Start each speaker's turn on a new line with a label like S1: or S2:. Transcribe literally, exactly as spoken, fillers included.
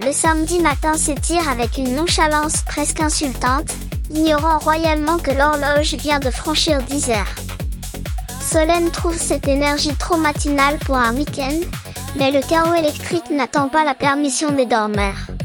S1: Le samedi matin s'étire avec une nonchalance presque insultante, ignorant royalement que l'horloge vient de franchir dix heures. Solène trouve cette énergie trop matinale pour un week-end, mais le chaos électrique n'attend pas la permission des dormeurs.